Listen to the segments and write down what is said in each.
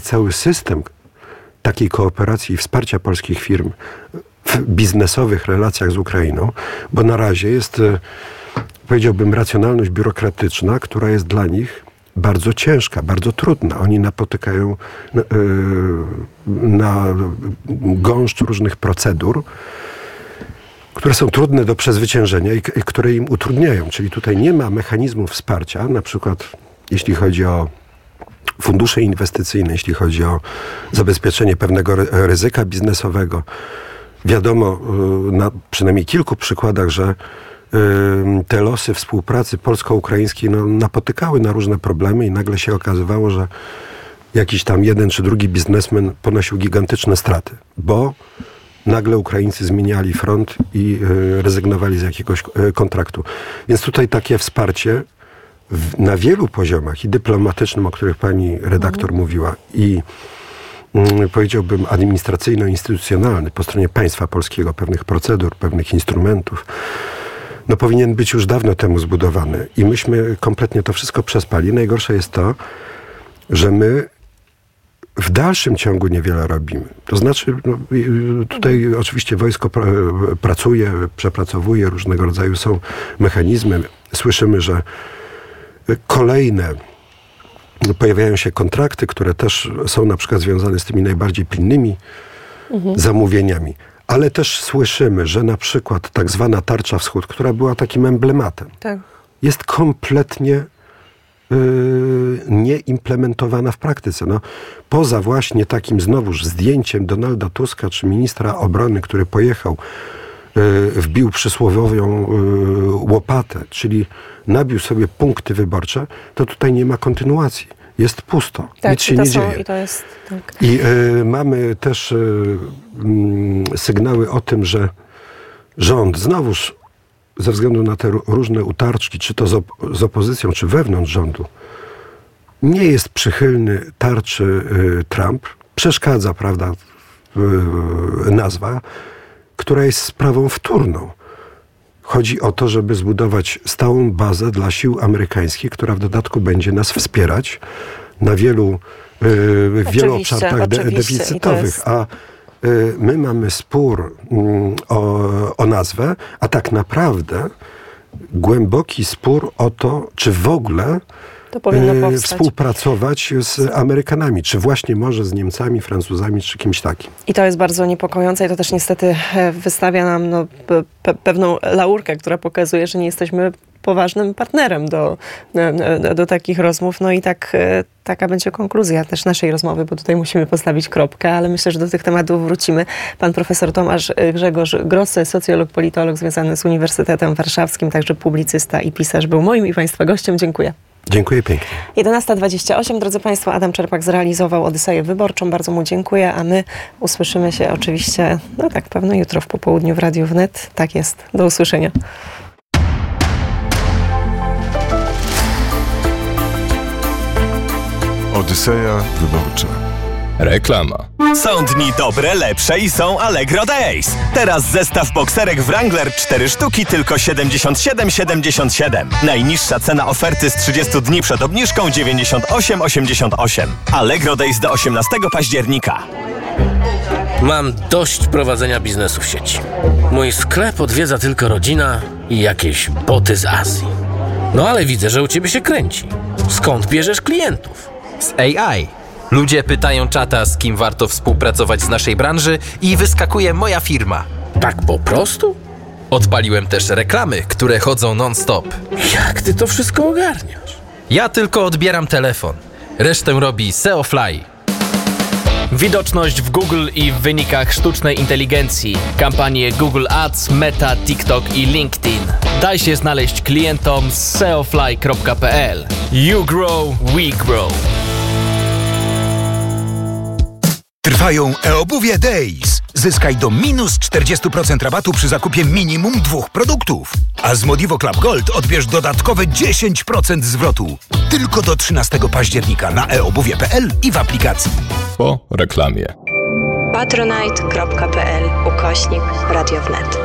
cały system takiej kooperacji i wsparcia polskich firm w biznesowych relacjach z Ukrainą, bo na razie jest, powiedziałbym, racjonalność biurokratyczna, która jest dla nich bardzo ciężka, bardzo trudna. Oni napotykają na gąszcz różnych procedur, które są trudne do przezwyciężenia i które im utrudniają. Czyli tutaj nie ma mechanizmów wsparcia, na przykład jeśli chodzi o fundusze inwestycyjne, jeśli chodzi o zabezpieczenie pewnego ryzyka biznesowego. Wiadomo na przynajmniej kilku przykładach, że te losy współpracy polsko-ukraińskiej napotykały na różne problemy i nagle się okazywało, że jakiś tam jeden czy drugi biznesmen ponosił gigantyczne straty, bo nagle Ukraińcy zmieniali front i rezygnowali z jakiegoś kontraktu. Więc tutaj takie wsparcie na wielu poziomach i dyplomatycznym, o których pani redaktor mówiła, i powiedziałbym administracyjno-instytucjonalny po stronie państwa polskiego, pewnych procedur, pewnych instrumentów, powinien być już dawno temu zbudowany. I myśmy kompletnie to wszystko przespali. Najgorsze jest to, że my w dalszym ciągu niewiele robimy. To znaczy, tutaj oczywiście wojsko pracuje, przepracowuje, różnego rodzaju są mechanizmy. Słyszymy, że kolejne pojawiają się kontrakty, które też są na przykład związane z tymi najbardziej pilnymi zamówieniami. Ale też słyszymy, że na przykład tak zwana Tarcza Wschód, która była takim emblematem, jest kompletnie nieimplementowana w praktyce. Poza właśnie takim znowuż zdjęciem Donalda Tuska czy ministra obrony, który pojechał, wbił przysłowiową łopatę, czyli nabił sobie punkty wyborcze, to tutaj nie ma kontynuacji. Jest pusto. Nic się nie dzieje. I mamy też sygnały o tym, że rząd znowuż ze względu na te różne utarczki, czy to z opozycją, czy wewnątrz rządu, nie jest przychylny tarczy Trump. Przeszkadza, prawda, nazwa, która jest sprawą wtórną. Chodzi o to, żeby zbudować stałą bazę dla sił amerykańskich, która w dodatku będzie nas wspierać na wielu obszarach deficytowych. A my mamy spór o nazwę, a tak naprawdę głęboki spór o to, czy w ogóle współpracować z Amerykanami, czy właśnie może z Niemcami, Francuzami, czy kimś takim. I to jest bardzo niepokojące i to też niestety wystawia nam pewną laurkę, która pokazuje, że nie jesteśmy poważnym partnerem do takich rozmów. I taka będzie konkluzja też naszej rozmowy, bo tutaj musimy postawić kropkę, ale myślę, że do tych tematów wrócimy. Pan profesor Tomasz Grzegorz Grosse, socjolog, politolog związany z Uniwersytetem Warszawskim, także publicysta i pisarz, był moim i państwa gościem. Dziękuję. Dziękuję pięknie. 11:28. Drodzy Państwo, Adam Czerpak zrealizował Odyseję Wyborczą. Bardzo mu dziękuję, a my usłyszymy się oczywiście, pewno jutro w popołudniu w Radiu Wnet. Tak jest. Do usłyszenia. Odyseja Wyborcza. Reklama. Są dni dobre, lepsze i są Allegro Days. Teraz zestaw bokserek Wrangler 4 sztuki tylko 77,77. Najniższa cena oferty z 30 dni przed obniżką 98,88. Allegro Days do 18 października. Mam dość prowadzenia biznesu w sieci. Mój sklep odwiedza tylko rodzina i jakieś boty z Azji. Ale widzę, że u ciebie się kręci. Skąd bierzesz klientów? Z AI. Ludzie pytają czata, z kim warto współpracować z naszej branży i wyskakuje moja firma. Tak po prostu? Odpaliłem też reklamy, które chodzą non-stop. Jak ty to wszystko ogarniasz? Ja tylko odbieram telefon. Resztę robi SEOfly. Widoczność w Google i w wynikach sztucznej inteligencji. Kampanie Google Ads, Meta, TikTok i LinkedIn. Daj się znaleźć klientom z seofly.pl. You grow, we grow. Trwają e-obuwie Days. Zyskaj do minus 40% rabatu przy zakupie minimum 2 produktów. A z Modivo Club Gold odbierz dodatkowe 10% zwrotu. Tylko do 13 października na eobuwie.pl i w aplikacji. Po reklamie. patronite.pl/Radio Wnet.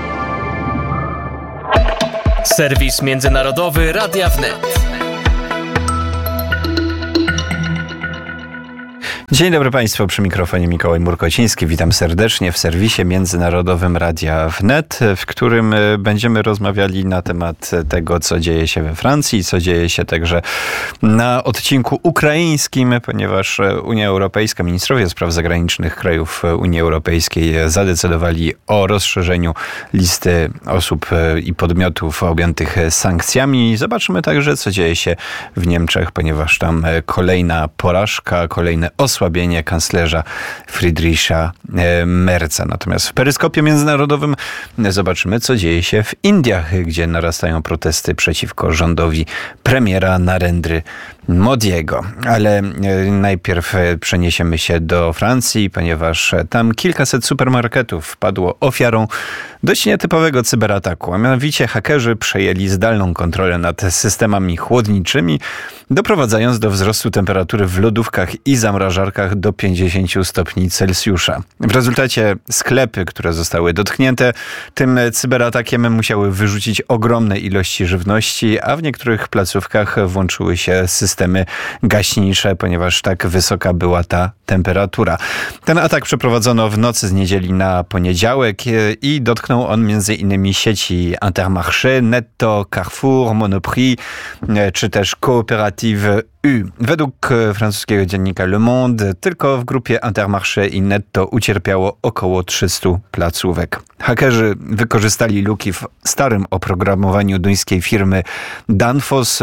Serwis międzynarodowy Radia Wnet. Dzień dobry Państwu, przy mikrofonie Mikołaj Murkociński. Witam serdecznie w serwisie międzynarodowym Radia Wnet, w którym będziemy rozmawiali na temat tego, co dzieje się we Francji, co dzieje się także na odcinku ukraińskim, ponieważ Unia Europejska, ministrowie spraw zagranicznych krajów Unii Europejskiej zadecydowali o rozszerzeniu listy osób i podmiotów objętych sankcjami. Zobaczymy także, co dzieje się w Niemczech, ponieważ tam kolejna porażka, kolejne osłabienie kanclerza Friedricha Merza. Natomiast w peryskopie międzynarodowym zobaczymy, co dzieje się w Indiach, gdzie narastają protesty przeciwko rządowi premiera Narendry Modiego. Ale najpierw przeniesiemy się do Francji, ponieważ tam kilkaset supermarketów wpadło ofiarą dość nietypowego cyberataku, a mianowicie hakerzy przejęli zdalną kontrolę nad systemami chłodniczymi, doprowadzając do wzrostu temperatury w lodówkach i zamrażarkach do 50 stopni Celsjusza. W rezultacie sklepy, które zostały dotknięte tym cyberatakiem, musiały wyrzucić ogromne ilości żywności, a w niektórych placówkach włączyły się systemy gaśnicze, ponieważ tak wysoka była ta temperatura. Ten atak przeprowadzono w nocy z niedzieli na poniedziałek i dotknął on m.in. sieci Intermarché, Netto, Carrefour, Monoprix czy też Coopérative U. Według francuskiego dziennika Le Monde tylko w grupie Intermarché i Netto ucierpiało około 300 placówek. Hakerzy wykorzystali luki w starym oprogramowaniu duńskiej firmy Danfoss,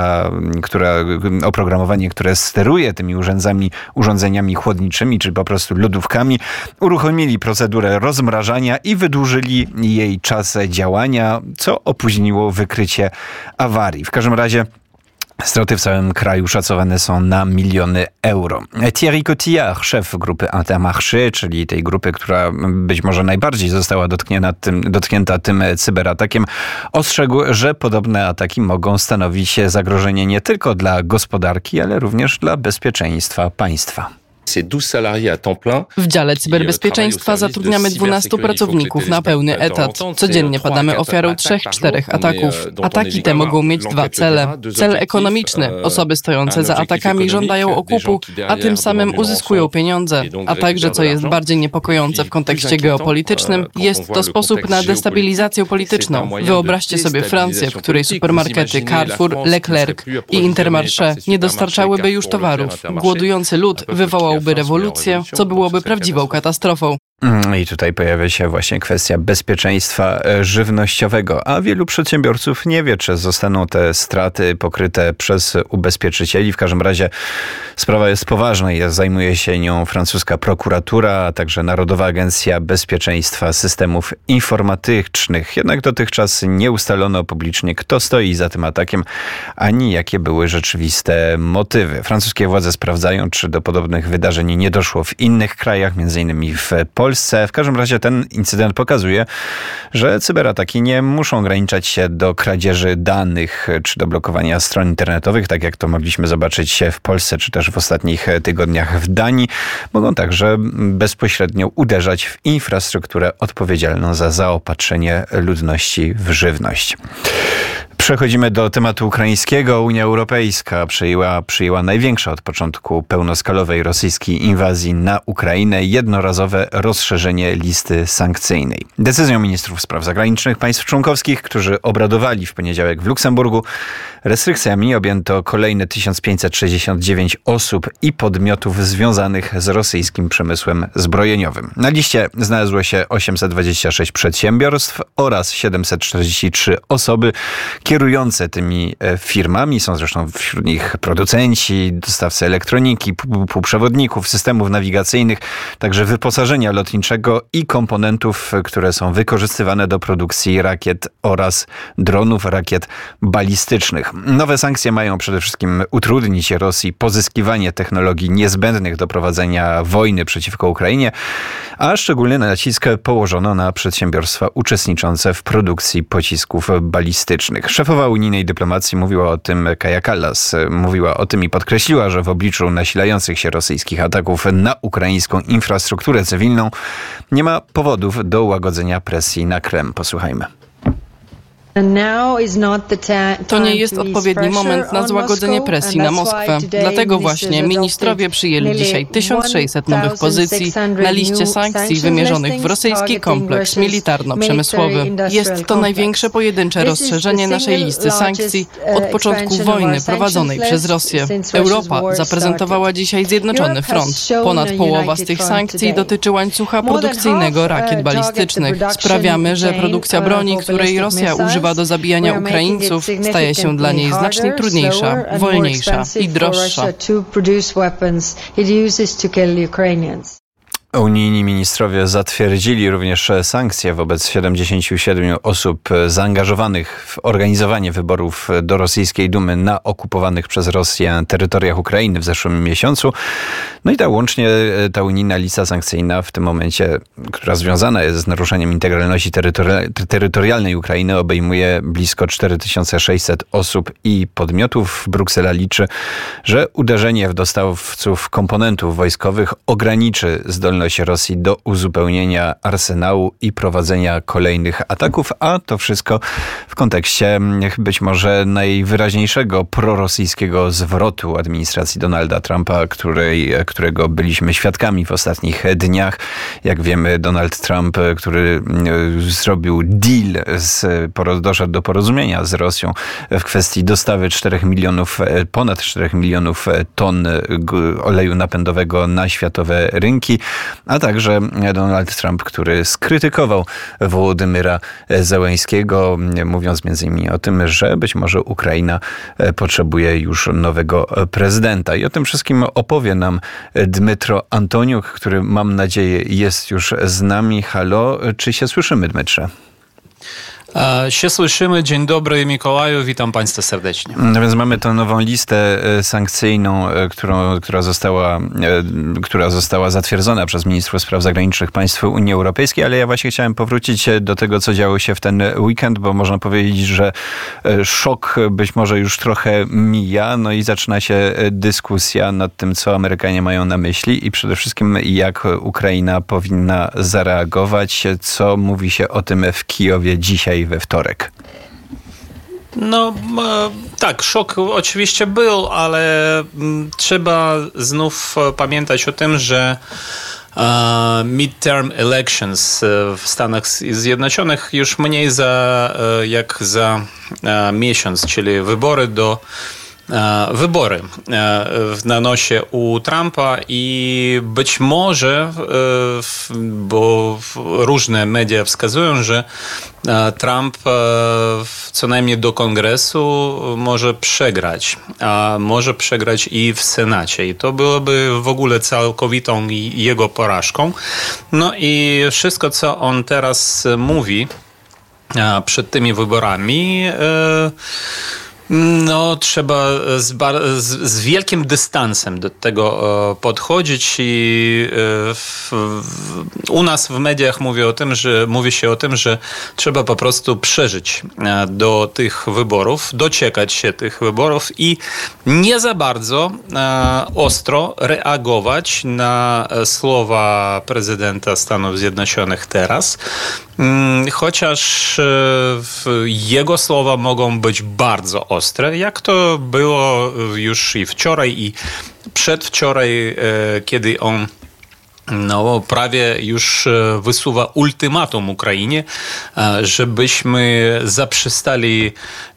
oprogramowanie, które steruje tymi urządzeniami chłodniczymi, czy po prostu lodówkami, uruchomili procedurę rozmrażania i wydłużyli jej czas działania, co opóźniło wykrycie awarii. W każdym razie straty w całym kraju szacowane są na miliony euro. Thierry Cotillard, szef grupy Intermarché, czyli tej grupy, która być może najbardziej została dotknięta tym cyberatakiem, ostrzegł, że podobne ataki mogą stanowić zagrożenie nie tylko dla gospodarki, ale również dla bezpieczeństwa państwa. W dziale cyberbezpieczeństwa zatrudniamy 12 pracowników na pełny etat. Codziennie padamy ofiarą 3-4 ataków. Ataki te mogą mieć dwa cele. Cel ekonomiczny. Osoby stojące za atakami żądają okupu, a tym samym uzyskują pieniądze. A także, co jest bardziej niepokojące w kontekście geopolitycznym, jest to sposób na destabilizację polityczną. Wyobraźcie sobie Francję, w której supermarkety Carrefour, Leclerc i Intermarché nie dostarczałyby już towarów. Głodujący lud wywołał rewolucję, co byłoby prawdziwą katastrofą. I tutaj pojawia się właśnie kwestia bezpieczeństwa żywnościowego, a wielu przedsiębiorców nie wie, czy zostaną te straty pokryte przez ubezpieczycieli. W każdym razie sprawa jest poważna i zajmuje się nią francuska prokuratura, a także Narodowa Agencja Bezpieczeństwa Systemów Informatycznych. Jednak dotychczas nie ustalono publicznie, kto stoi za tym atakiem, ani jakie były rzeczywiste motywy. Francuskie władze sprawdzają, czy do podobnych wydarzeń nie doszło w innych krajach, m.in. w Polsce. W każdym razie ten incydent pokazuje, że cyberataki nie muszą ograniczać się do kradzieży danych czy do blokowania stron internetowych, tak jak to mogliśmy zobaczyć w Polsce czy też w ostatnich tygodniach w Danii. Mogą także bezpośrednio uderzać w infrastrukturę odpowiedzialną za zaopatrzenie ludności w żywność. Przechodzimy do tematu ukraińskiego. Unia Europejska przyjęła największe od początku pełnoskalowej rosyjskiej inwazji na Ukrainę jednorazowe rozszerzenie listy sankcyjnej. Decyzją ministrów spraw zagranicznych państw członkowskich, którzy obradowali w poniedziałek w Luksemburgu, restrykcjami objęto kolejne 1569 osób i podmiotów związanych z rosyjskim przemysłem zbrojeniowym. Na liście znalazło się 826 przedsiębiorstw oraz 743 osoby kierujące tymi firmami. Są zresztą wśród nich producenci, dostawcy elektroniki, półprzewodników, systemów nawigacyjnych, także wyposażenia lotniczego i komponentów, które są wykorzystywane do produkcji rakiet oraz dronów, rakiet balistycznych. Nowe sankcje mają przede wszystkim utrudnić Rosji pozyskiwanie technologii niezbędnych do prowadzenia wojny przeciwko Ukrainie, a szczególny nacisk położono na przedsiębiorstwa uczestniczące w produkcji pocisków balistycznych. Szefowa unijnej dyplomacji mówiła o tym, Kaja Kallas mówiła o tym i podkreśliła, że w obliczu nasilających się rosyjskich ataków na ukraińską infrastrukturę cywilną nie ma powodów do ułagodzenia presji na Kreml. Posłuchajmy. To nie jest odpowiedni moment na złagodzenie presji na Moskwę. Dlatego właśnie ministrowie przyjęli dzisiaj 1600 nowych pozycji na liście sankcji wymierzonych w rosyjski kompleks militarno-przemysłowy. Jest to największe pojedyncze rozszerzenie naszej listy sankcji od początku wojny prowadzonej przez Rosję. Europa zaprezentowała dzisiaj zjednoczony front. Ponad połowa z tych sankcji dotyczy łańcucha produkcyjnego rakiet balistycznych. Sprawiamy, że produkcja broni, której Rosja używa do zabijania Ukraińców, staje się dla niej znacznie trudniejsza, wolniejsza i droższa. Unijni ministrowie zatwierdzili również sankcje wobec 77 osób zaangażowanych w organizowanie wyborów do rosyjskiej Dumy na okupowanych przez Rosję terytoriach Ukrainy w zeszłym miesiącu. No i łącznie ta unijna lista sankcyjna w tym momencie, która związana jest z naruszeniem integralności terytorialnej Ukrainy, obejmuje blisko 4600 osób i podmiotów. Bruksela liczy, że uderzenie w dostawców komponentów wojskowych ograniczy zdolność Rosji do uzupełnienia arsenału i prowadzenia kolejnych ataków, a to wszystko w kontekście być może najwyraźniejszego prorosyjskiego zwrotu administracji Donalda Trumpa, którego byliśmy świadkami w ostatnich dniach. Jak wiemy, Donald Trump, który zrobił deal, doszedł do porozumienia z Rosją w kwestii dostawy ponad 4 milionów ton oleju napędowego na światowe rynki, a także Donald Trump, który skrytykował Wołodymyra Zełenskiego, mówiąc m.in. o tym, że być może Ukraina potrzebuje już nowego prezydenta. I o tym wszystkim opowie nam Dmytro Antoniuk, który, mam nadzieję, jest już z nami. Halo, czy się słyszymy, Dmytrze? Się słyszymy. Dzień dobry, Mikołaju. Witam Państwa serdecznie. No więc mamy tę nową listę sankcyjną, która została zatwierdzona przez ministrów spraw zagranicznych państw Unii Europejskiej, ale ja właśnie chciałem powrócić do tego, co działo się w ten weekend, bo można powiedzieć, że szok być może już trochę mija, no i zaczyna się dyskusja nad tym, co Amerykanie mają na myśli i przede wszystkim jak Ukraina powinna zareagować. Co mówi się o tym w Kijowie dzisiaj we wtorek? No tak, szok oczywiście był, ale trzeba znów pamiętać o tym, że midterm elections w Stanach Zjednoczonych już mniej jak za miesiąc, czyli wybory na nosie u Trumpa i być może, bo różne media wskazują, że Trump co najmniej do Kongresu może przegrać, a może przegrać i w Senacie i to byłoby w ogóle całkowitą jego porażką. No i wszystko, co on teraz mówi przed tymi wyborami, no, trzeba z wielkim dystansem do tego podchodzić i u nas w mediach mówi się o tym, że trzeba po prostu przeżyć do tych wyborów, doczekać się tych wyborów i nie za bardzo ostro reagować na słowa prezydenta Stanów Zjednoczonych teraz. Chociaż jego słowa mogą być bardzo ostre, jak to było już i wczoraj, i przedwczoraj, kiedy on prawie już wysuwa ultymatum Ukrainie, żebyśmy zaprzestali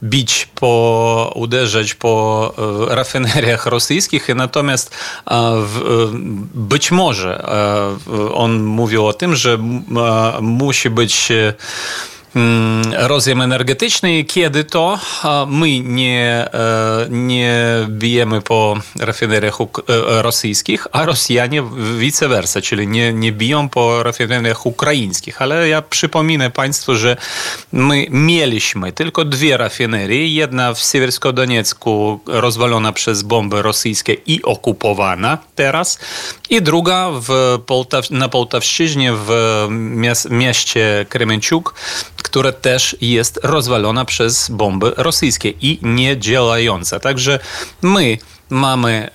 uderzać po rafineriach rosyjskich, natomiast być może on mówił o tym, że musi być rozjem energetyczny, kiedy to my nie bijemy po rafineriach rosyjskich, a Rosjanie vice versa, czyli nie biją po rafineriach ukraińskich. Ale ja przypominam Państwu, że my mieliśmy tylko 2 rafinerie. Jedna w Siewiersko-Doniecku rozwalona przez bomby rosyjskie i okupowana teraz, i druga na Poltawszczyźnie w mieście Kremenciuk, które też jest rozwalona przez bomby rosyjskie i nie działająca. Także my mamy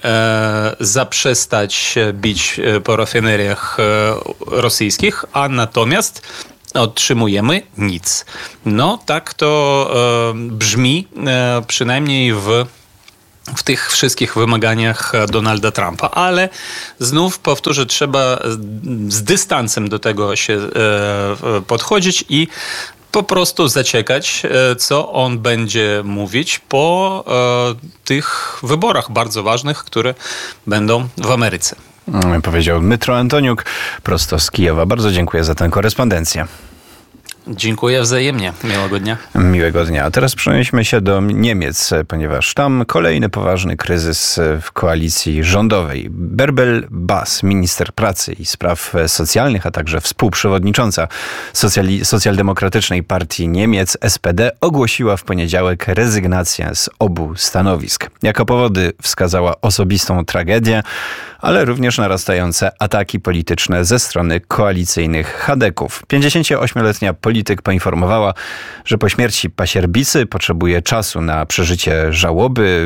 zaprzestać bić po rafineriach rosyjskich, a natomiast otrzymujemy nic. No tak to brzmi przynajmniej w tych wszystkich wymaganiach Donalda Trumpa, ale znów powtórzę, trzeba z dystansem do tego się podchodzić i po prostu zaczekać, co on będzie mówić po tych wyborach bardzo ważnych, które będą w Ameryce. Powiedział Dmytro Antoniuk prosto z Kijowa. Bardzo dziękuję za tę korespondencję. Dziękuję wzajemnie. Miłego dnia. Miłego dnia. A teraz przenieśmy się do Niemiec, ponieważ tam kolejny poważny kryzys w koalicji rządowej. Bärbel Bas, minister pracy i spraw socjalnych, a także współprzewodnicząca socjaldemokratycznej partii Niemiec SPD ogłosiła w poniedziałek rezygnację z obu stanowisk. Jako powody wskazała osobistą tragedię, ale również narastające ataki polityczne ze strony koalicyjnych chadeków. 58-letnia polityk poinformowała, że po śmierci pasierbicy potrzebuje czasu na przeżycie żałoby.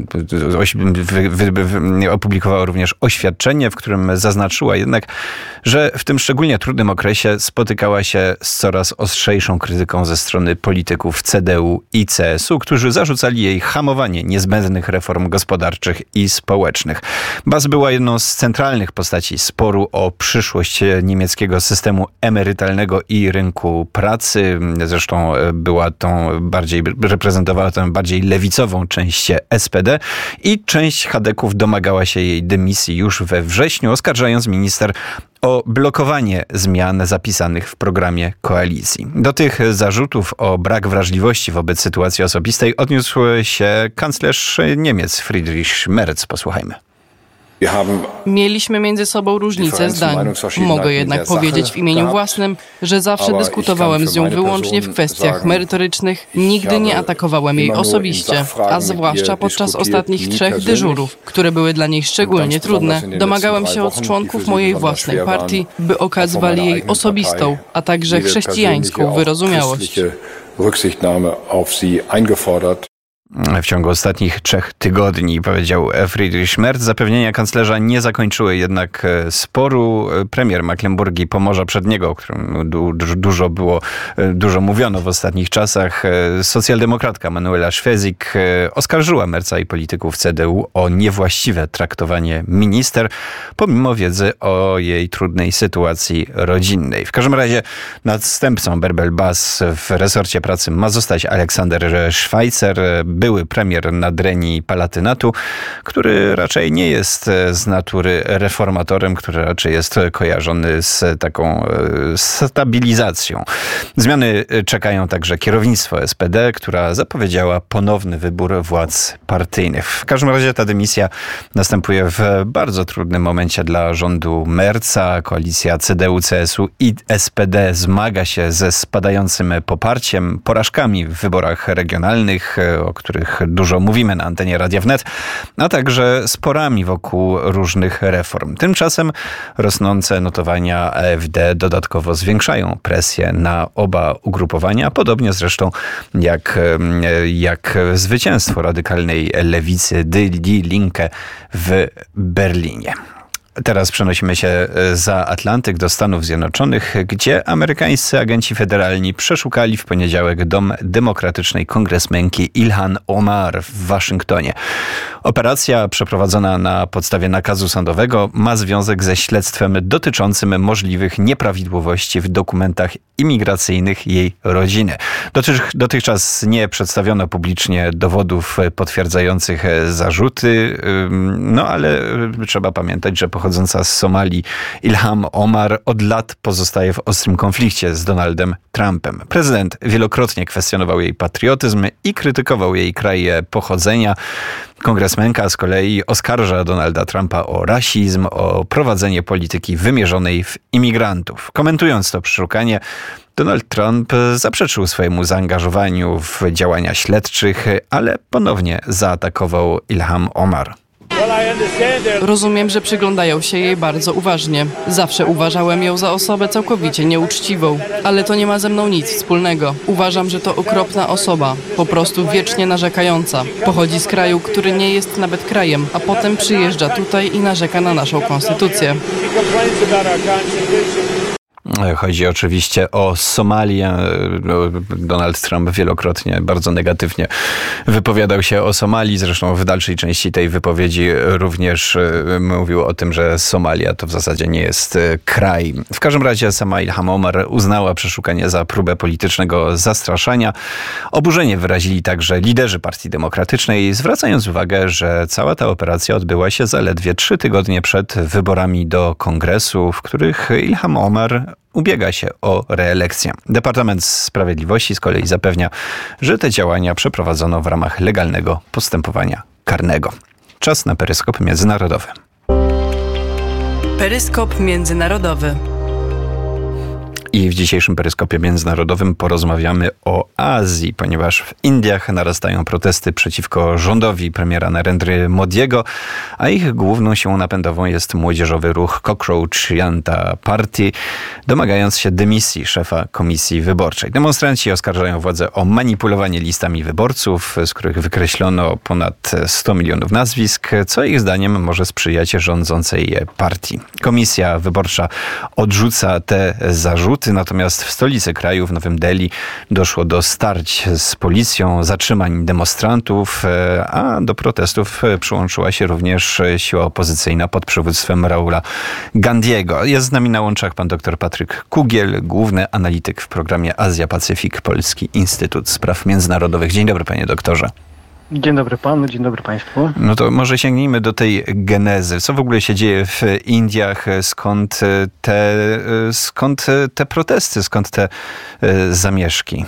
Opublikowała również oświadczenie, w którym zaznaczyła jednak, że w tym szczególnie trudnym okresie spotykała się z coraz ostrzejszą krytyką ze strony polityków CDU i CSU, którzy zarzucali jej hamowanie niezbędnych reform gospodarczych i społecznych. Bas była jedną z centralnych postaci sporu o przyszłość niemieckiego systemu emerytalnego i rynku pracy. Zresztą reprezentowała tę bardziej lewicową część SPD i część chadeków domagała się jej dymisji już we wrześniu, oskarżając minister o blokowanie zmian zapisanych w programie koalicji. Do tych zarzutów o brak wrażliwości wobec sytuacji osobistej odniósł się kanclerz Niemiec Friedrich Merz. Posłuchajmy. Mieliśmy między sobą różnice zdań. Mogę jednak powiedzieć w imieniu własnym, że zawsze dyskutowałem z nią wyłącznie w kwestiach merytorycznych. Nigdy nie atakowałem jej osobiście, a zwłaszcza podczas ostatnich 3 dyżurów, które były dla niej szczególnie trudne. Domagałem się od członków mojej własnej partii, by okazywali jej osobistą, a także chrześcijańską wyrozumiałość. W ciągu ostatnich 3 tygodni, powiedział Friedrich Merz. Zapewnienia kanclerza nie zakończyły jednak sporu. Premier Mecklenburgii-Pomorza Przedniego, o którym dużo mówiono w ostatnich czasach, socjaldemokratka Manuela Schwesig oskarżyła Merza i polityków CDU o niewłaściwe traktowanie minister, pomimo wiedzy o jej trudnej sytuacji rodzinnej. W każdym razie następcą Bärbel Bas w resorcie pracy ma zostać Aleksander Schweitzer, były premier Nadrenii Palatynatu, który raczej nie jest z natury reformatorem, który raczej jest kojarzony z taką stabilizacją. Zmiany czekają także kierownictwo SPD, która zapowiedziała ponowny wybór władz partyjnych. W każdym razie ta dymisja następuje w bardzo trudnym momencie dla rządu Merza. Koalicja CDU-CSU i SPD zmaga się ze spadającym poparciem, porażkami w wyborach regionalnych, o których dużo mówimy na antenie Radia Wnet, a także sporami wokół różnych reform. Tymczasem rosnące notowania AfD dodatkowo zwiększają presję na oba ugrupowania, podobnie zresztą jak zwycięstwo radykalnej lewicy Die Linke w Berlinie. Teraz przenosimy się za Atlantyk do Stanów Zjednoczonych, gdzie amerykańscy agenci federalni przeszukali w poniedziałek dom demokratycznej kongresmenki Ilhan Omar w Waszyngtonie. Operacja przeprowadzona na podstawie nakazu sądowego ma związek ze śledztwem dotyczącym możliwych nieprawidłowości w dokumentach imigracyjnych jej rodziny. Dotychczas nie przedstawiono publicznie dowodów potwierdzających zarzuty, ale trzeba pamiętać, że pochodząca z Somalii Ilhan Omar od lat pozostaje w ostrym konflikcie z Donaldem Trumpem. Prezydent wielokrotnie kwestionował jej patriotyzm i krytykował jej kraj pochodzenia. Kongresmenka z kolei oskarża Donalda Trumpa o rasizm, o prowadzenie polityki wymierzonej w imigrantów. Komentując to przeszukanie, Donald Trump zaprzeczył swojemu zaangażowaniu w działania śledczych, ale ponownie zaatakował Ilhan Omar. Rozumiem, że przyglądają się jej bardzo uważnie. Zawsze uważałem ją za osobę całkowicie nieuczciwą, ale to nie ma ze mną nic wspólnego. Uważam, że to okropna osoba, po prostu wiecznie narzekająca. Pochodzi z kraju, który nie jest nawet krajem, a potem przyjeżdża tutaj i narzeka na naszą konstytucję. Chodzi oczywiście o Somalię. Donald Trump wielokrotnie bardzo negatywnie wypowiadał się o Somalii. Zresztą w dalszej części tej wypowiedzi również mówił o tym, że Somalia to w zasadzie nie jest kraj. W każdym razie sama Ilham Omar uznała przeszukanie za próbę politycznego zastraszania. Oburzenie wyrazili także liderzy Partii Demokratycznej, zwracając uwagę, że cała ta operacja odbyła się zaledwie 3 tygodnie przed wyborami do Kongresu, w których Ilham Omar ubiega się o reelekcję. Departament Sprawiedliwości z kolei zapewnia, że te działania przeprowadzono w ramach legalnego postępowania karnego. Czas na peryskop międzynarodowy. Peryskop międzynarodowy. I w dzisiejszym peryskopie międzynarodowym porozmawiamy o Azji, ponieważ w Indiach narastają protesty przeciwko rządowi premiera Narendry Modiego, a ich główną siłą napędową jest młodzieżowy ruch Cockroach Janata Party, domagając się dymisji szefa komisji wyborczej. Demonstranci oskarżają władzę o manipulowanie listami wyborców, z których wykreślono ponad 100 milionów nazwisk, co ich zdaniem może sprzyjać rządzącej partii. Komisja wyborcza odrzuca te zarzuty. Natomiast w stolicy kraju, w Nowym Delhi, doszło do starć z policją, zatrzymań demonstrantów, a do protestów przyłączyła się również siła opozycyjna pod przywództwem Rahula Gandiego. Jest z nami na łączach pan dr Patryk Kugiel, główny analityk w programie Azja-Pacyfik Polski Instytut Spraw Międzynarodowych. Dzień dobry, panie doktorze. Dzień dobry panu, dzień dobry państwu. No to może sięgnijmy do tej genezy. Co w ogóle się dzieje w Indiach? Skąd te protesty? Skąd te zamieszki?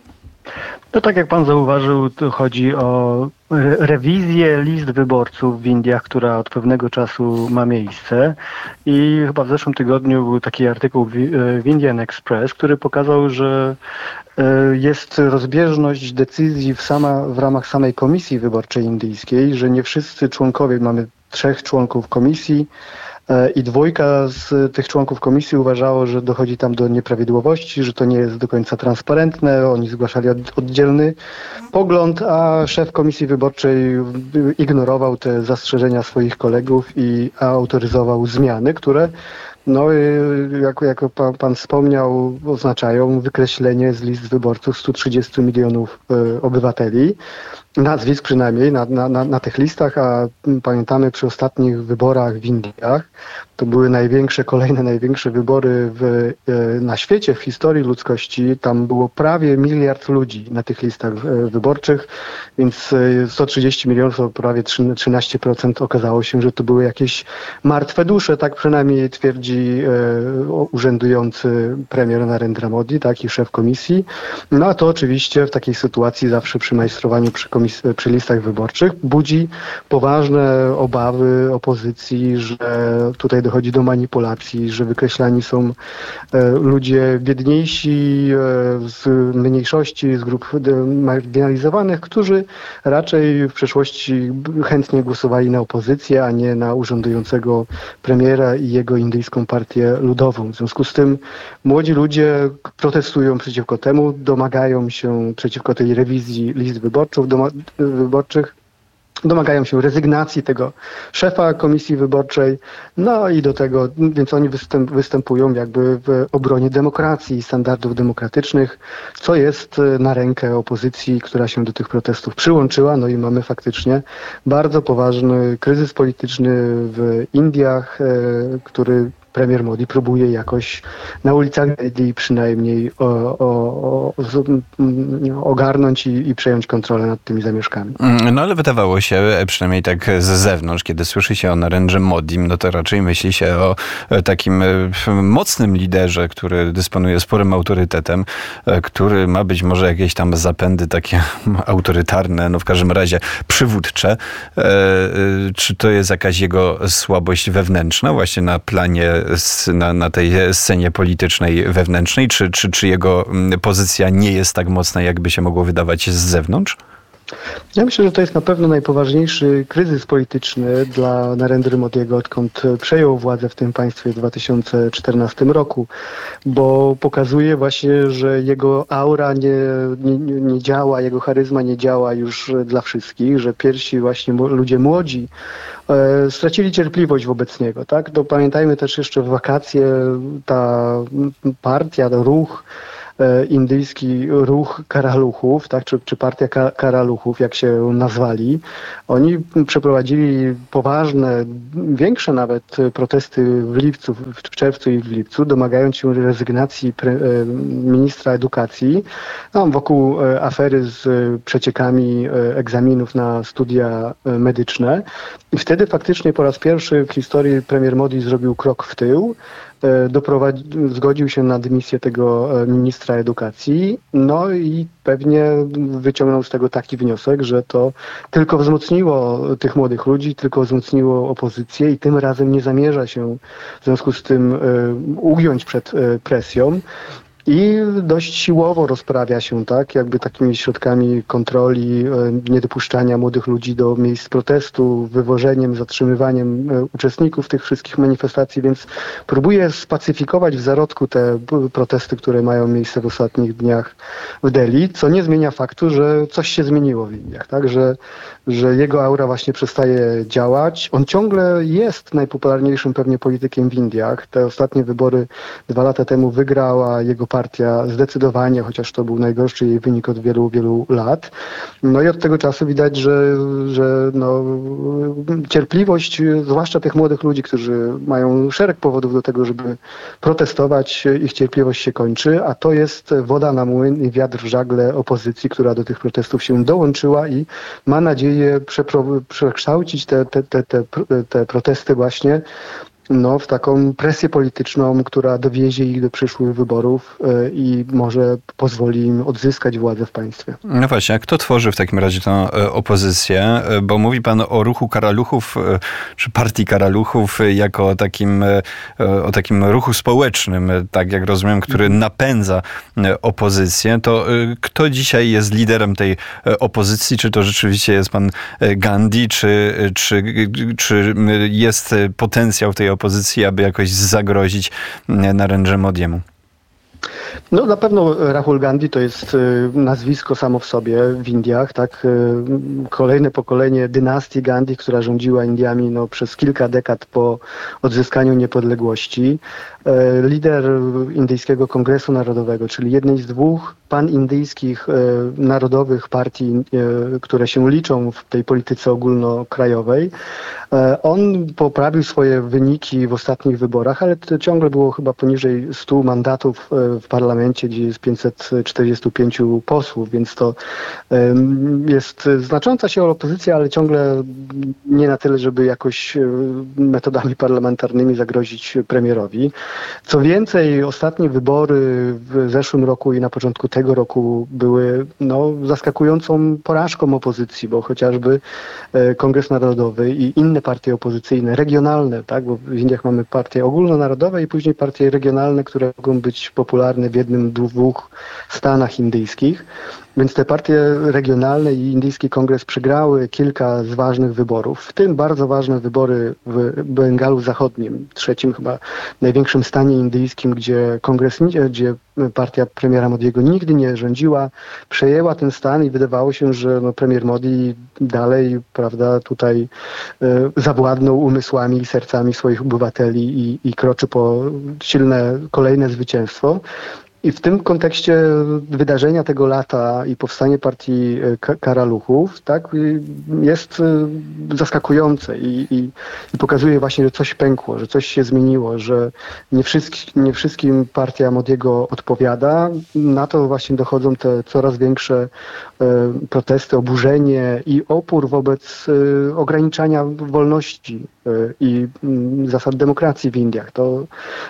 No tak jak pan zauważył, tu chodzi o rewizję list wyborców w Indiach, która od pewnego czasu ma miejsce. I chyba w zeszłym tygodniu był taki artykuł w Indian Express, który pokazał, że jest rozbieżność decyzji w ramach samej komisji wyborczej indyjskiej, że nie wszyscy członkowie, mamy 3 członków komisji, i 2 z tych członków komisji uważało, że dochodzi tam do nieprawidłowości, że to nie jest do końca transparentne. Oni zgłaszali oddzielny pogląd, a szef komisji wyborczej ignorował te zastrzeżenia swoich kolegów i autoryzował zmiany, które jak pan wspomniał, oznaczają wykreślenie z list wyborców 130 milionów obywateli, nazwisk przynajmniej na tych listach, a pamiętamy przy ostatnich wyborach w Indiach, to były kolejne największe wybory na świecie, w historii ludzkości. Tam było prawie 1 miliard ludzi na tych listach wyborczych, więc 130 milionów to prawie 13%. Okazało się, że to były jakieś martwe dusze, tak przynajmniej twierdzi urzędujący premier Narendra Modi, tak, i szef komisji. No a to oczywiście w takiej sytuacji zawsze przy majstrowaniu przy listach wyborczych budzi poważne obawy opozycji, że tutaj dochodzi do manipulacji, że wykreślani są ludzie biedniejsi, z mniejszości, z grup marginalizowanych, którzy raczej w przeszłości chętnie głosowali na opozycję, a nie na urzędującego premiera i jego indyjską partię ludową. W związku z tym młodzi protestują przeciwko temu, domagają się przeciwko tej rewizji list wyborczych, domagają się rezygnacji tego szefa komisji wyborczej, no i do tego, więc oni występują jakby w obronie demokracji i standardów demokratycznych, co jest na rękę opozycji, która się do tych protestów przyłączyła, no i mamy faktycznie bardzo poważny kryzys polityczny w Indiach, który premier Modi próbuje jakoś na ulicach Delhi przynajmniej ogarnąć i przejąć kontrolę nad tymi zamieszkami. No ale wydawało się, przynajmniej tak z zewnątrz, kiedy słyszy się o Narendrze Modim, no to raczej myśli się o takim mocnym liderze, który dysponuje sporym autorytetem, który ma być może jakieś tam zapędy takie autorytarne, no w każdym razie przywódcze. Czy to jest jakaś jego słabość wewnętrzna właśnie na planie, na tej scenie politycznej wewnętrznej, czy jego pozycja nie jest tak mocna, jakby się mogło wydawać z zewnątrz? Ja myślę, że to jest na pewno najpoważniejszy kryzys polityczny dla Narendry Modiego, odkąd przejął władzę w tym państwie w 2014 roku, bo pokazuje właśnie, że jego aura nie działa, jego charyzma nie działa już dla wszystkich, że pierwsi właśnie ludzie młodzi stracili cierpliwość wobec niego. Tak? To pamiętajmy też jeszcze w wakacje ta partia, ruch, indyjski ruch Karaluchów, tak, czy partia Karaluchów, jak się nazwali, oni przeprowadzili poważne, większe nawet protesty w czerwcu i w lipcu, domagając się rezygnacji ministra edukacji wokół afery z przeciekami egzaminów na studia medyczne. I wtedy faktycznie po raz pierwszy w historii premier Modi zrobił krok w tył, zgodził się na dymisję tego ministra edukacji, no i pewnie wyciągnął z tego taki wniosek, że to tylko wzmocniło tych młodych ludzi, tylko wzmocniło opozycję i tym razem nie zamierza się w związku z tym ugiąć przed presją. I dość siłowo rozprawia się, tak, jakby takimi środkami kontroli, niedopuszczania młodych ludzi do miejsc protestu, wywożeniem, zatrzymywaniem uczestników tych wszystkich manifestacji, więc próbuje spacyfikować w zarodku te protesty, które mają miejsce w ostatnich dniach w Delhi, co nie zmienia faktu, że coś się zmieniło w Indiach, tak, że jego aura właśnie przestaje działać. On ciągle jest najpopularniejszym pewnie politykiem w Indiach. Te ostatnie wybory 2 lata temu wygrała jego partia zdecydowanie, chociaż to był najgorszy jej wynik od wielu, wielu lat. No i od tego czasu widać, że cierpliwość, zwłaszcza tych młodych ludzi, którzy mają szereg powodów do tego, żeby protestować, ich cierpliwość się kończy, a to jest woda na młyn i wiatr w żagle opozycji, która do tych protestów się dołączyła i ma nadzieję przekształcić te protesty właśnie w taką presję polityczną, która dowiezie ich do przyszłych wyborów i może pozwoli im odzyskać władzę w państwie. No właśnie, a kto tworzy w takim razie tę opozycję? Bo mówi pan o ruchu Karaluchów, czy partii Karaluchów jako o takim ruchu społecznym, tak jak rozumiem, który napędza opozycję. To kto dzisiaj jest liderem tej opozycji? Czy to rzeczywiście jest pan Gandhi, czy jest potencjał w tej opozycji, aby jakoś zagrozić Narendrze Modiemu? No na pewno Rahul Gandhi to jest nazwisko samo w sobie w Indiach, tak? Kolejne pokolenie dynastii Gandhi, która rządziła Indiami przez kilka dekad po odzyskaniu niepodległości. Lider Indyjskiego Kongresu Narodowego, czyli jednej z 2 panindyjskich narodowych partii, które się liczą w tej polityce ogólnokrajowej. On poprawił swoje wyniki w ostatnich wyborach, ale to ciągle było chyba poniżej 100 mandatów w parlamencie, gdzie jest 545 posłów, więc to jest znacząca się opozycja, ale ciągle nie na tyle, żeby jakoś metodami parlamentarnymi zagrozić premierowi. Co więcej, ostatnie wybory w zeszłym roku i na początku tego roku były zaskakującą porażką opozycji, bo chociażby Kongres Narodowy i inne partie opozycyjne, regionalne, tak, bo w Indiach mamy partie ogólnonarodowe i później partie regionalne, które mogą być popularne w 1-2 stanach indyjskich. Więc te partie regionalne i Indyjski Kongres przegrały kilka z ważnych wyborów, w tym bardzo ważne wybory w Bengalu Zachodnim, 3. chyba największym stanie indyjskim, gdzie partia premiera Modiego nigdy nie rządziła, przejęła ten stan i wydawało się, że premier Modi dalej, prawda, tutaj zawładnął umysłami i sercami swoich obywateli i kroczy po silne kolejne zwycięstwo. I w tym kontekście wydarzenia tego lata i powstanie partii Karaluchów, tak, jest zaskakujące i pokazuje właśnie, że coś pękło, że coś się zmieniło, że nie wszystkim partia Modiego odpowiada. Na to właśnie dochodzą te coraz większe protesty, oburzenie i opór wobec ograniczania wolności i zasad demokracji w Indiach. To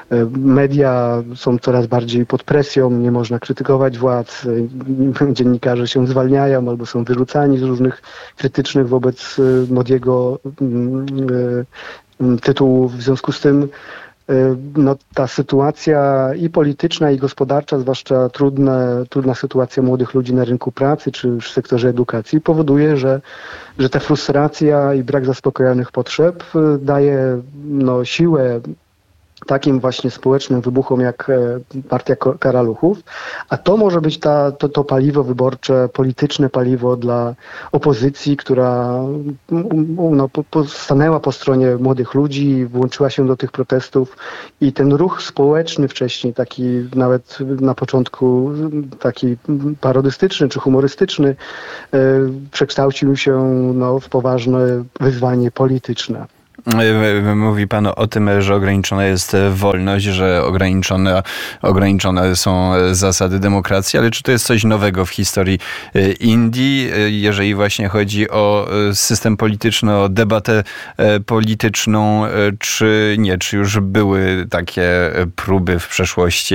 media są coraz bardziej pod presją, nie można krytykować władz, dziennikarze się zwalniają albo są wyrzucani z różnych krytycznych wobec Modiego tytułów. W związku z tym no, ta sytuacja i polityczna, i gospodarcza, zwłaszcza trudna sytuacja młodych ludzi na rynku pracy czy w sektorze edukacji powoduje, że ta frustracja i brak zaspokojonych potrzeb daje no, siłę takim właśnie społecznym wybuchom jak Partia Karaluchów, a to może być to paliwo wyborcze, polityczne paliwo dla opozycji, która no, stanęła po stronie młodych ludzi, włączyła się do tych protestów i ten ruch społeczny wcześniej, taki nawet na początku taki parodystyczny czy humorystyczny, przekształcił się no, w poważne wyzwanie polityczne. Mówi pan o tym, że ograniczona jest wolność, że ograniczone są zasady demokracji, ale czy to jest coś nowego w historii Indii, jeżeli właśnie chodzi o system polityczny, o debatę polityczną, czy nie? Czy już były takie próby w przeszłości,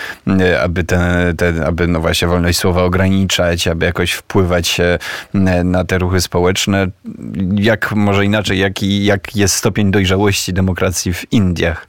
aby no właśnie wolność słowa ograniczać, aby jakoś wpływać na te ruchy społeczne? Jak może inaczej, jak jest stopień dojrzałości demokracji w Indiach?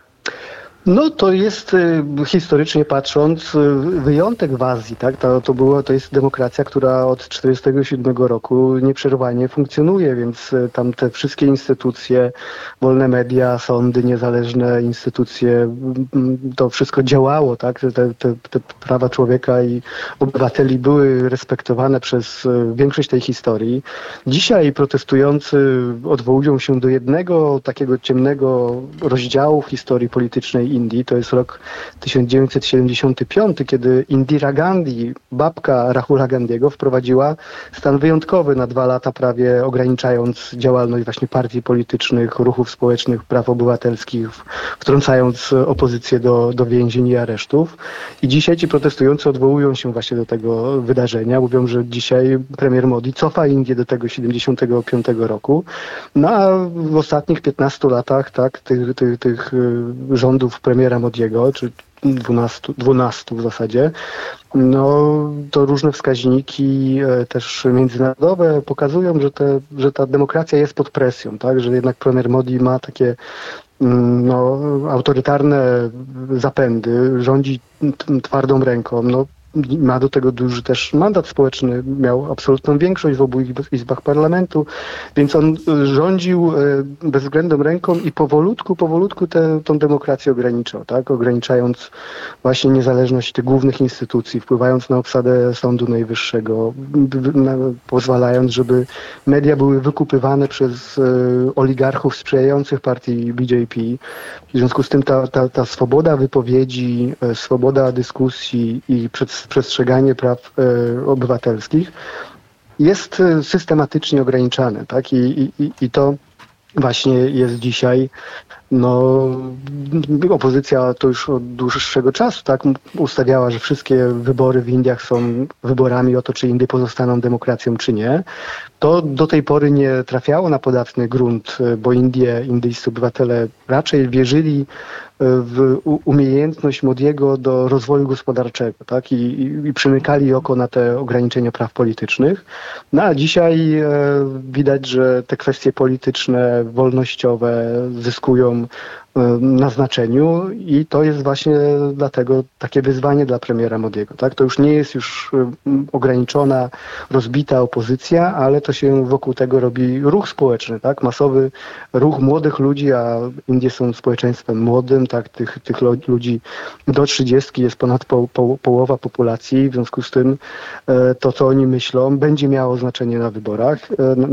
No to jest historycznie patrząc wyjątek w Azji, tak? To jest demokracja, która od 1947 roku nieprzerwanie funkcjonuje, więc tam te wszystkie instytucje, wolne media, sądy, niezależne instytucje, to wszystko działało, tak? Te prawa człowieka i obywateli były respektowane przez większość tej historii. Dzisiaj protestujący odwołują się do jednego takiego ciemnego rozdziału w historii politycznej Indii. To jest rok 1975, kiedy Indira Gandhi, babka Rahula Gandhiego, wprowadziła stan wyjątkowy na 2 lata prawie, ograniczając działalność właśnie partii politycznych, ruchów społecznych, praw obywatelskich, wtrącając opozycję do więzień i aresztów. I dzisiaj ci protestujący odwołują się właśnie do tego wydarzenia. Mówią, że dzisiaj premier Modi cofa Indię do tego 75 roku. No a w ostatnich 15 latach tak, tych rządów premiera Modiego, czy 12 w zasadzie, no to różne wskaźniki też międzynarodowe pokazują, że ta demokracja jest pod presją, tak, że jednak premier Modi ma takie no, autorytarne zapędy, rządzi twardą ręką, no, ma do tego duży też mandat społeczny, miał absolutną większość w obu izbach parlamentu, więc on rządził bezwzględną ręką i powolutku tą demokrację ograniczał, tak? Ograniczając właśnie niezależność tych głównych instytucji, wpływając na obsadę Sądu Najwyższego, pozwalając, żeby media były wykupywane przez oligarchów sprzyjających partii BJP. W związku z tym ta swoboda wypowiedzi, swoboda dyskusji i przestrzeganie praw obywatelskich jest systematycznie ograniczane, tak? I to właśnie jest dzisiaj, no, opozycja to już od dłuższego czasu, tak, ustawiała, że wszystkie wybory w Indiach są wyborami o to, czy Indie pozostaną demokracją, czy nie. To do tej pory nie trafiało na podatny grunt, bo indyjscy obywatele raczej wierzyli w umiejętność Modiego do rozwoju gospodarczego, tak? I przymykali oko na te ograniczenia praw politycznych. No a dzisiaj widać, że te kwestie polityczne, wolnościowe zyskują na znaczeniu i to jest właśnie dlatego takie wyzwanie dla premiera Modiego. Tak? To już nie jest ograniczona, rozbita opozycja, ale to się wokół tego robi ruch społeczny, tak? Masowy ruch młodych ludzi, a Indie są społeczeństwem młodym, tak? Tych ludzi do 30 jest ponad połowa populacji, w związku z tym to, co oni myślą, będzie miało znaczenie na wyborach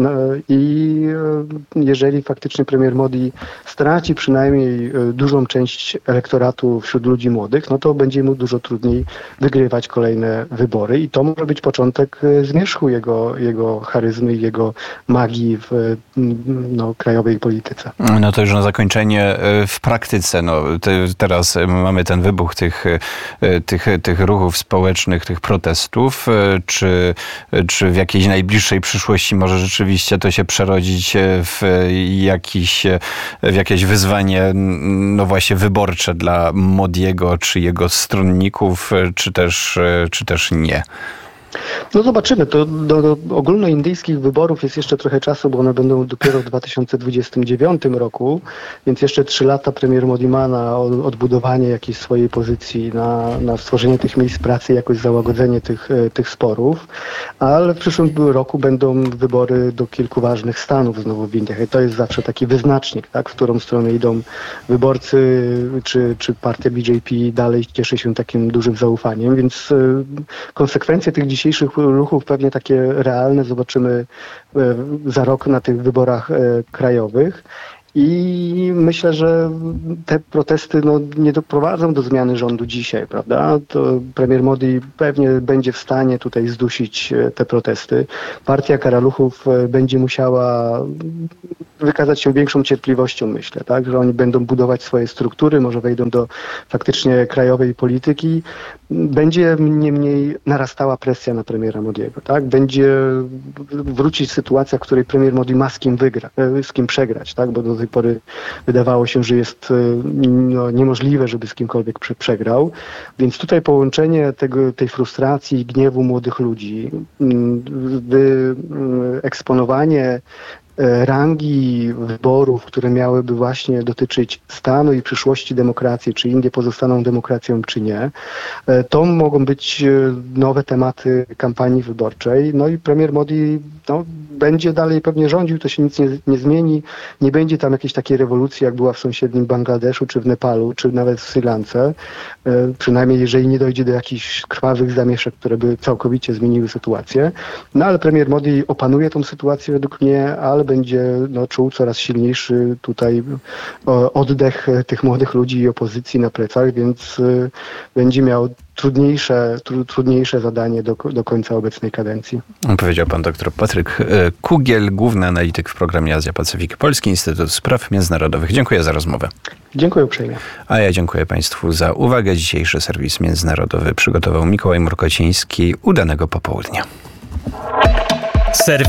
i jeżeli faktycznie premier Modi straci przynajmniej dużą część elektoratu wśród ludzi młodych, no to będzie mu dużo trudniej wygrywać kolejne wybory i to może być początek zmierzchu jego charyzmy i jego magii w krajowej polityce. No to już na zakończenie w praktyce. No, teraz mamy ten wybuch tych ruchów społecznych, tych protestów. Czy w jakiejś najbliższej przyszłości może rzeczywiście to się przerodzić w jakieś wyzwanie, no właśnie wyborcze dla Modiego, czy jego stronników, czy też nie? No zobaczymy. Do ogólnoindyjskich wyborów jest jeszcze trochę czasu, bo one będą dopiero w 2029 roku, więc jeszcze 3 lata premier Modi ma na odbudowanie jakiejś swojej pozycji, na stworzenie tych miejsc pracy, jakoś załagodzenie tych sporów, ale w przyszłym roku będą wybory do kilku ważnych stanów znowu w Indiach i to jest zawsze taki wyznacznik, tak, w którą stronę idą wyborcy, czy partia BJP dalej cieszy się takim dużym zaufaniem, więc konsekwencje tych dzisiejszych ruchów pewnie takie realne zobaczymy za rok na tych wyborach krajowych. I myślę, że te protesty nie doprowadzą do zmiany rządu dzisiaj, prawda? To premier Modi pewnie będzie w stanie tutaj zdusić te protesty. Partia Karaluchów będzie musiała wykazać się większą cierpliwością, myślę, tak? Że oni będą budować swoje struktury, może wejdą do faktycznie krajowej polityki. Będzie niemniej narastała presja na premiera Modiego, tak? Będzie wrócić sytuacja, w której premier Modi ma z kim przegrać, tak? Bo do tej pory wydawało się, że jest niemożliwe, żeby z kimkolwiek przegrał. Więc tutaj połączenie tej frustracji i gniewu młodych ludzi, eksponowanie rangi wyborów, które miałyby właśnie dotyczyć stanu i przyszłości demokracji, czy Indie pozostaną demokracją, czy nie. To mogą być nowe tematy kampanii wyborczej. No i premier Modi będzie dalej pewnie rządził, to się nic nie zmieni. Nie będzie tam jakiejś takiej rewolucji, jak była w sąsiednim Bangladeszu, czy w Nepalu, czy nawet w Sri Lance. Przynajmniej jeżeli nie dojdzie do jakichś krwawych zamieszek, które by całkowicie zmieniły sytuację. No ale premier Modi opanuje tą sytuację według mnie, ale będzie czuł coraz silniejszy tutaj oddech tych młodych ludzi i opozycji na plecach, więc będzie miał trudniejsze zadanie do końca obecnej kadencji. Powiedział pan dr Patryk Kugiel, główny analityk w programie Azja-Pacyfik, Polski Instytut Spraw Międzynarodowych. Dziękuję za rozmowę. Dziękuję uprzejmie. A ja dziękuję państwu za uwagę. Dzisiejszy serwis międzynarodowy przygotował Mikołaj Murkociński. Udanego popołudnia.